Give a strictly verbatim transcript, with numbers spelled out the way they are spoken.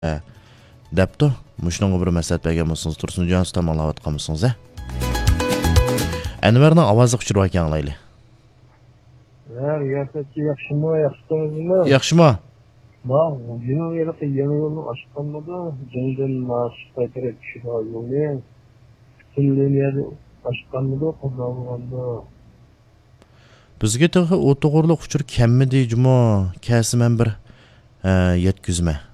Depto, muşnunga bir məsələt bəgən olsunuz, Tursun Cansu tam anlavatqan mısınız, hə? Ənvərnin avazı qıçırı vakən anlaylı. Ya, gerçekten yakışma, yakıştınız mı? Yaxşıma? Bak, yine yere yeni yolunu açıklanmadı. Ceniden maaş kaytarıp bir şey daha yollayın. Tümleyin yeri açıklanmadı, kazanılmadı. Bizge təxi o toğurluq uçur kəmmi deyicimo, kəsi mən bir yetküzme.